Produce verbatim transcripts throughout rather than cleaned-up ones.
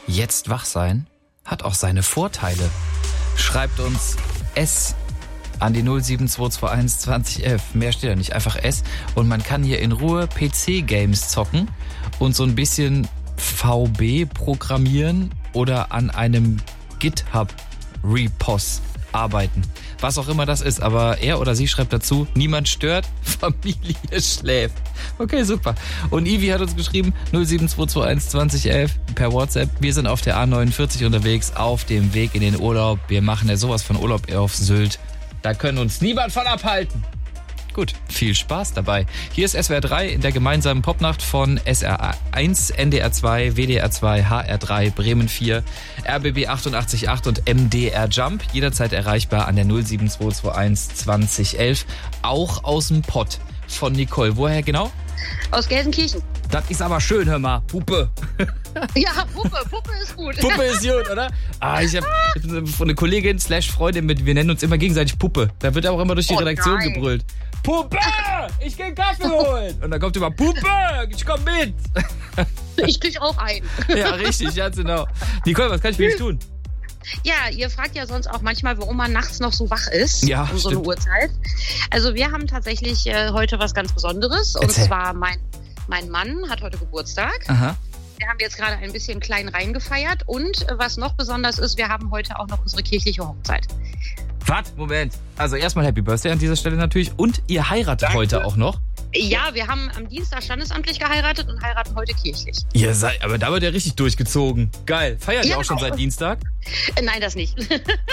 Jetzt wach sein hat auch seine Vorteile. Schreibt uns S an die null sieben zwei zwei eins zwanzig elf. Mehr steht da nicht, einfach S. Und man kann hier in Ruhe P C-Games zocken und so ein bisschen V B programmieren oder an einem GitHub-Repos arbeiten. Was auch immer das ist, aber er oder sie schreibt dazu, niemand stört, Familie schläft. Okay, super. Und Ivi hat uns geschrieben, null sieben zwei zwei eins zwanzig elf per WhatsApp. Wir sind auf der A neunundvierzig unterwegs, auf dem Weg in den Urlaub. Wir machen ja sowas von Urlaub auf Sylt. Da können uns niemand von abhalten. Gut, viel Spaß dabei. Hier ist S W R drei in der gemeinsamen Popnacht von S R eins, N D R zwei, W D R zwei, H R drei, Bremen vier, R B B achtundachtzig Komma acht und M D R Jump. Jederzeit erreichbar an der null sieben zwei zwei eins zwanzig elf. Auch aus dem Pott von Nicole. Woher genau? Aus Gelsenkirchen. Das ist aber schön, hör mal. Puppe. Ja, Puppe. Puppe ist gut. Puppe ist gut, oder? Ah, ich habe von einer Kollegin slash Freundin mit, wir nennen uns immer gegenseitig Puppe. Da wird auch immer durch die oh, Redaktion nein. gebrüllt. Puppe! Ich geh Kaffee holen! Und dann kommt immer, Puppe! Ich komm mit! Ich krieg auch einen. Ja, richtig, ja, genau. Nicole, was kann ich für dich tun? Ja, ihr fragt ja sonst auch manchmal, warum man nachts noch so wach ist. Ja, um so eine stimmt. Uhrzeit. Also wir haben tatsächlich äh, heute was ganz Besonderes. Und Erzähl. zwar mein, mein Mann hat heute Geburtstag. Aha. Wir haben jetzt gerade ein bisschen klein reingefeiert. Und äh, was noch besonders ist, wir haben heute auch noch unsere kirchliche Hochzeit. Was? Moment. Also erstmal Happy Birthday an dieser Stelle natürlich. Und ihr heiratet Danke. heute auch noch? Ja, wir haben am Dienstag standesamtlich geheiratet und heiraten heute kirchlich. Ihr seid, aber da wird ja richtig durchgezogen. Geil. Feiert ihr Ja, auch schon seit Dienstag? Äh, nein, das nicht.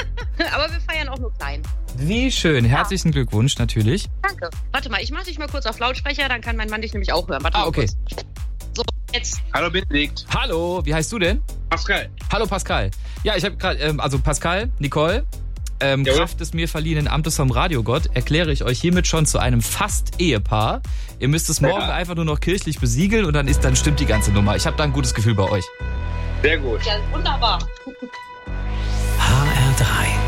Aber wir feiern auch nur klein. Wie schön. Herzlichen Glückwunsch natürlich. Danke. Warte mal, ich mach dich mal kurz auf Lautsprecher, dann kann mein Mann dich nämlich auch hören. Warte Ah, mal okay. kurz. So, jetzt. Hallo Benedikt. Hallo, wie heißt du denn? Pascal. Hallo Pascal. Ja, ich habe gerade, ähm, also Pascal, Nicole, ähm, Jawohl. Kraft des mir verliehenen Amtes vom Radiogott, erkläre ich euch hiermit schon zu einem Fast-Ehepaar. Ihr müsst es morgen Ja. einfach nur noch kirchlich besiegeln und dann ist, dann stimmt die ganze Nummer. Ich habe da ein gutes Gefühl bei euch. Sehr gut. Ja, wunderbar. H R drei